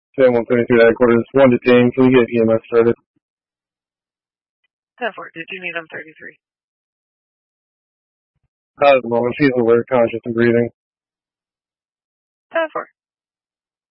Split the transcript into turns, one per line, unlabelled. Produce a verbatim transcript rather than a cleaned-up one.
ten one thirty-three headquarters, one detained. Can we get E M S started?
ten four, did you need him thirty-three?
Not at the moment. She's aware, conscious, and breathing.
ten four.